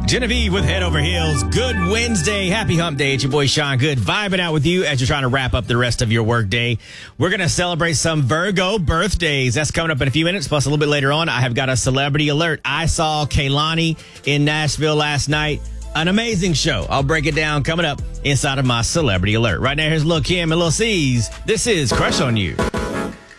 Genevieve with Head Over Heels. Good Wednesday. Happy hump day. It's your boy Sean Good vibing out with you as you're trying to wrap up the rest of your work day. We're going to celebrate some Virgo birthdays. That's coming up in a few minutes. Plus, a little bit later on, I have got a celebrity alert. I saw Kehlani in Nashville last night. An amazing show. I'll break it down coming up inside of my celebrity alert. Right now, here's Lil' Kim and Lil' Cease. This is Crush on You.